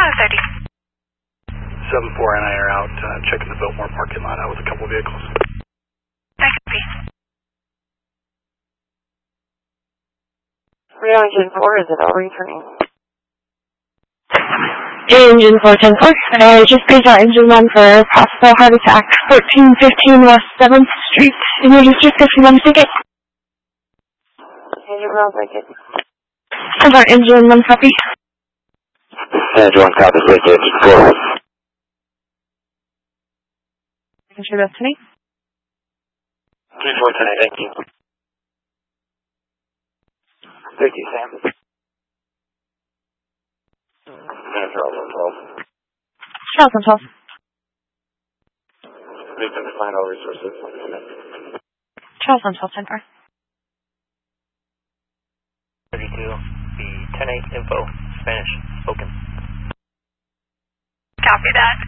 30. 7-4 and I are out checking the Biltmore parking lot out with a couple vehicles. I copy. Rio Engine 4, is it all returning? Engine 410-4. Just paged out Engine 1 for possible heart attack. 1415 West 7th Street. In your district if you want to take it. Engine 1, take it. About Engine 1 copy. Engine 1 copy, take it. 4. Making sure that's me. 3410, thank you. Thank you, Sam. Charles on 12. Charles on 12. Victim to find all resources. Charles on 12, 10-4. 32, the 10-8 info, Spanish, spoken. Copy that.